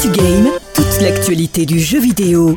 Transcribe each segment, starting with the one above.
Game, toute l'actualité du jeu vidéo.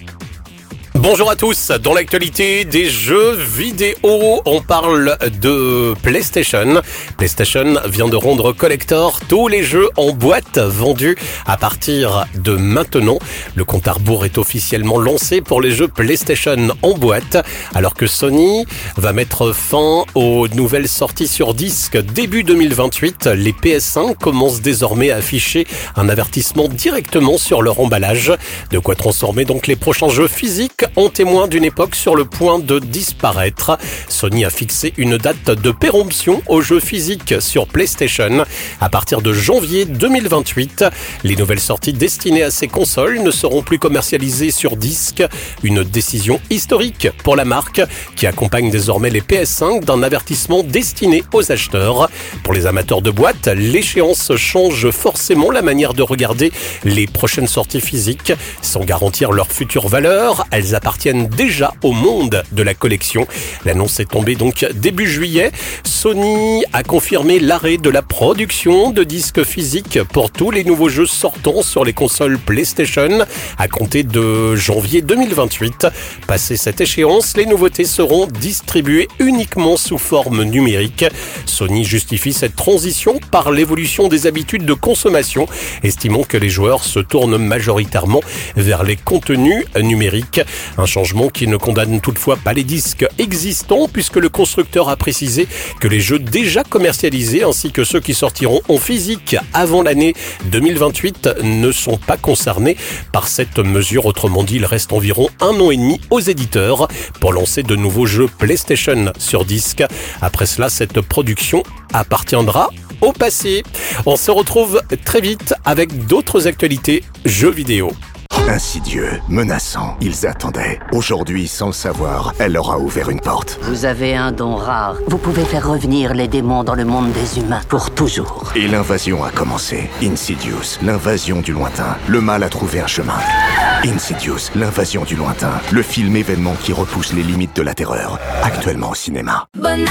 Bonjour à tous, dans l'actualité des jeux vidéo, on parle de PlayStation. PlayStation vient de rendre collector tous les jeux en boîte vendus à partir de maintenant. Le compte à rebours est officiellement lancé pour les jeux PlayStation en boîte, alors que Sony va mettre fin aux nouvelles sorties sur disque début 2028. Les PS5 commencent désormais à afficher un avertissement directement sur leur emballage. De quoi transformer donc les prochains jeux physiques en témoin d'une époque sur le point de disparaître. Sony a fixé une date de péremption aux jeux physiques sur PlayStation. À partir de janvier 2028, les nouvelles sorties destinées à ces consoles ne seront plus commercialisées sur disque. Une décision historique pour la marque qui accompagne désormais les PS5 d'un avertissement destiné aux acheteurs. Pour les amateurs de boîtes, l'échéance change forcément la manière de regarder les prochaines sorties physiques. Sans garantir leur future valeur, elles appartiennent déjà au monde de la collection. L'annonce est tombée donc début juillet. Sony a confirmé l'arrêt de la production de disques physiques pour tous les nouveaux jeux sortant sur les consoles PlayStation à compter de janvier 2028. Passé cette échéance, les nouveautés seront distribuées uniquement sous forme numérique. Sony justifie cette transition par l'évolution des habitudes de consommation, estimant que les joueurs se tournent majoritairement vers les contenus numériques. Un changement qui ne condamne toutefois pas les disques existants, puisque le constructeur a précisé que les jeux déjà commercialisés ainsi que ceux qui sortiront en physique avant l'année 2028 ne sont pas concernés par cette mesure. Autrement dit, il reste environ 1 an et demi aux éditeurs pour lancer de nouveaux jeux PlayStation sur disque. Après cela, cette production appartiendra au passé. On se retrouve très vite avec d'autres actualités jeux vidéo. Insidieux, menaçant, ils attendaient. Aujourd'hui, sans le savoir, elle leur a ouvert une porte. Vous avez un don rare. Vous pouvez faire revenir les démons dans le monde des humains pour toujours. Et l'invasion a commencé. Insidious, l'invasion du lointain. Le mal a trouvé un chemin. Insidious, l'invasion du lointain. Le film événement qui repousse les limites de la terreur. Actuellement au cinéma. Bonne